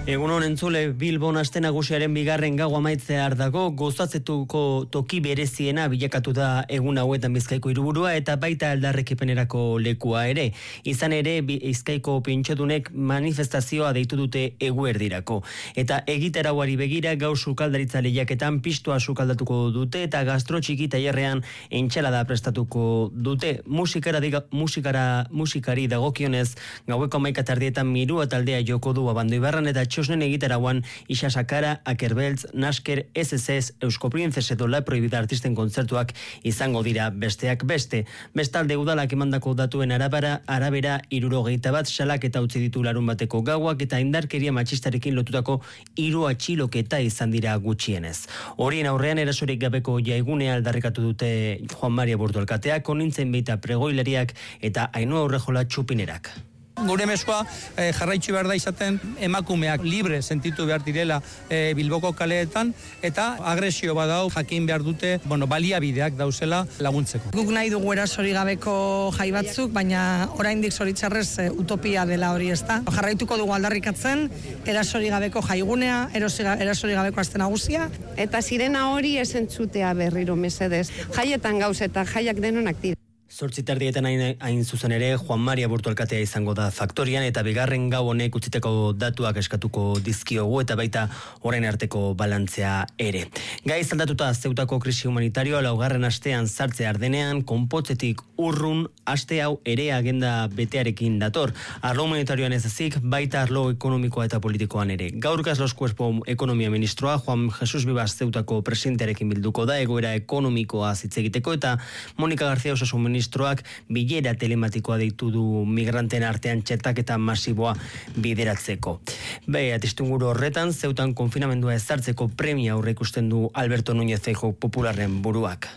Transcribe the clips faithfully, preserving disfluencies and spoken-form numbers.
Egun honen entzule, Bilbon aste nagusiaren bigarren gau amaitzear dago, gozatzetuko toki bereziena bilakatu da egun hauetan Bizkaiko hiriburua eta baita aldarrekipenerako lekua ere. Izan ere, Bizkaiko pintxodunek manifestazioa deitu dute eguerdirako. Eta egiterauari begira gaur sukaldaritza lehiaketan pistua sukaldatuko dute eta gastro txiki tailerrean entxalada prestatuko dute. Musikara, diga, musikara, musikari dagokionez, gaueko hamaika tardietan Mirua taldea joko du Abandoibarran eta txosnen egitarauan Isa Sakara, Akerbeltz, Nasker, S S S, Eusko Princess edo La Prohibida artisten kontzertuak izango dira besteak beste. Bestalde udalak emandako datuen arabera, arabera hirurogeita bat salak eta utzi ditu larun bateko gauak eta indarkeria matxistarekin lotutako hiru atxiloketa izan dira gutxienez. Horien aurrean erasorik gabeko jaigunea aldarrikatu dute Juan Maria Burto alkateak, Konintzen Beita pregoilariak eta Ainhoa Urrejola txupinerak. Gure mezua eh, jarraitzu behar da izaten emakumeak libre sentitu behar direla eh, Bilboko kaleetan eta agresio badau jakin behar dute bueno, baliabideak dauzela laguntzeko. Guk nahi dugu erasori gabeko jai batzuk, baina oraindik zoritxarrez eh, utopia dela hori ez da. Jarraituko dugu aldarrikatzen erasori gabeko jaigunea, erasori gabeko aste nagusia. Eta sirena hori esentzutea berriro mesedez. Jaietan gauz eta jaiak denonak dira. Zortzi tardietan hain, hain zuzen ere Juan Maria Burto alkatea izango da faktorian eta bigarren gau honek utziteko datuak eskatuko dizkiogu eta baita orain arteko balantzea ere. Gai zaldatuta Zeutako krisi humanitarioa laugarren astean sartze ardenean konpotzetik urrun aste hau ere agenda betearekin dator. Arlo humanitarioan ez ezik, baita arlo ekonomikoa eta politikoan ere. Gaur Los Cuerpo ekonomia ministroa Juan Jesus Vivas Zeutako presidentearekin bilduko da egoera ekonomikoa hitz egiteko eta Monika García osasun ministroak bilera telematikoa deitu du migranten artean txetak eta masiboa bideratzeko. Be, atistunguru horretan, Zeutan konfinamendua ezartzeko premia aurre ikusten du Alberto Núñez Feijóo popularren buruak.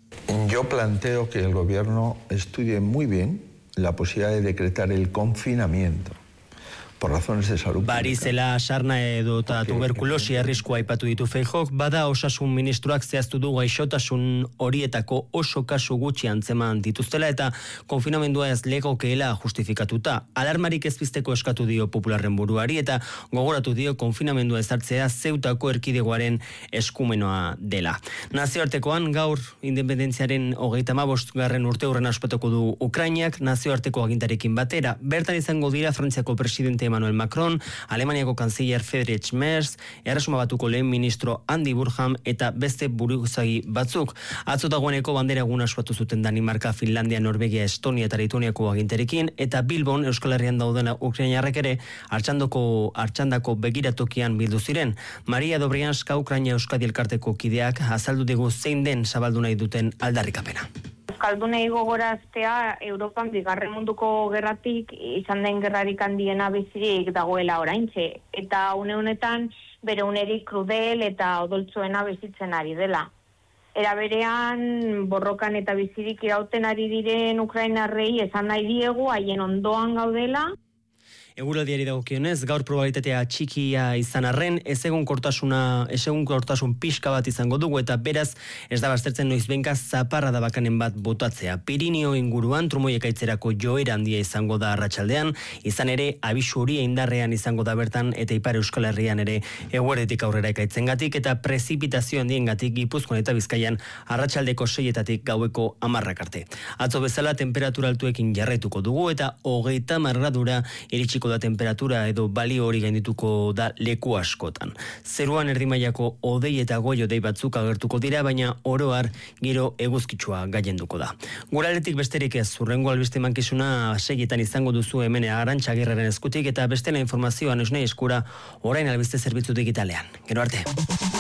Yo planteo que el gobierno estudie muy bien la posibilidad de decretar el confinamiento por razones de salud. Barizela, sarna edo eta tuberkulosi arriskua aipatu ditu Feijóok, bada osasun ministroak zehaztu du gaixotasun horietako oso kasu gutxi antzeman dituztela eta konfinamendua ez legokeela justifikatuta. Alarmarik ez pizteko eskatu dio popularren buruari eta gogoratu dio konfinamendua ezartzea Zeutako erkidegoaren eskumenoa dela. Nazioartekoan gaur independentziaren hogeita hamabost garren urteurren ospatuko du Ukrainak nazioarteko agintarekin batera. Bertan izango dira Frantziako presidente Emmanuel Macron, Alemaniako kanziller Friedrich Merz, Erresuma Batuko lehen ministro Andy Burham eta beste buruzagi batzuk. Atzo dagoeneko bandera eguna ospatu zuten Danimarka, Finlandia, Norvegia, Estonia eta Lituaniako aginterekin eta Bilbon Euskal Herrian daudena ukrainarrek ere hartxandako hartxandako begiratokian bildu ziren. Maria Dobrianska Ukraina Euskadi elkarteko kideak azaldu digu zein den zabaldu nahi duten aldarrikapena. Euskaldunei gogoraztea Europan bigarren munduko gerratik izan den gerrarik handiena bizirik dagoela oraintxe eta une honetan bere unerik krudel eta odoltzuena bizitzen ari dela. Era berean borrokan eta bizirik irauten ari diren ukrainarrei esan nahi diegu haien ondoan gaudela. Eguraldiari dagokionez, gaur probabilitatea txikia izan arren, ez egun kortasuna, ez egun kortasun pixka bat izango dugu eta beraz ez da baztertzen noiz benka zaparra da bakanen bat botatzea. Pirinio inguruan trumoiek aitzerako joera handia izango da arratsaldean, izan ere abisu hori indarrean izango da bertan eta Ipar Euskal Herrian ere eguerdetik aurrera ekaitzengatik eta prezipitazio handiengatik Gipuzkoan eta Bizkaian arratsaldeko seietatik gaueko hamarrak arte. Atzo bezala temperatura altuekin jarraituko dugu eta hogeita hamar gradura iritsiko da temperatura edo balio hori gaindituko da leku askotan. Zeruan erdimailako hodei eta goi hodei batzuk agertuko dira, baina oro har giro eguzkitsua gailenduko da. Guraletik besterik ez, hurrengo albiste mankizuna seietan izango duzu hemen Arantxa Agirreren eskutik eta bestela informazioan esnei eskura orain albiste zerbitzu digitalean. Gero arte.